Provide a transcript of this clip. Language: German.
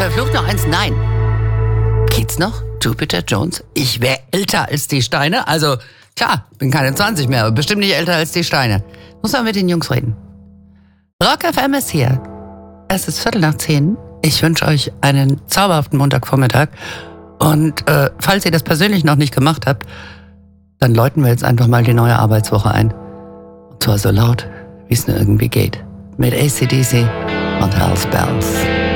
Verflucht noch eins? Nein. Geht's noch? Jupiter Jones? Ich wäre älter als die Steine. Also, klar, bin keine 20 mehr, aber bestimmt nicht älter als die Steine. Muss man mit den Jungs reden. Rock FM ist hier. Es ist 9:15. Ich wünsche euch einen zauberhaften Montagvormittag. Und falls ihr das persönlich noch nicht gemacht habt, dann läuten wir jetzt einfach mal die neue Arbeitswoche ein. Und zwar so laut, wie es nur irgendwie geht. Mit AC/DC und Hell's Bells.